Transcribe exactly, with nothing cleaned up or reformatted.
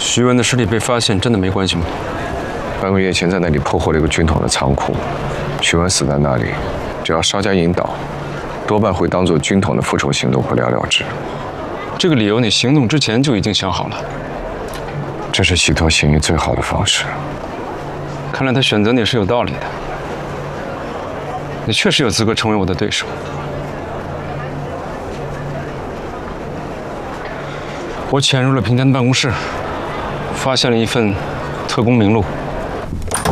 徐文的尸体被发现，真的没关系吗？ 半个月前在那里破获了一个军统的仓库，徐文死在那里，只要稍加引导，多半会当作军统的复仇行动不了了之。 这个理由你行动之前就已经想好了？ 这是洗脱嫌疑最好的方式。 看来他选择你是有道理的。你确实有资格成为我的对手。我潜入了平田的办公室，发现了一份特工名录。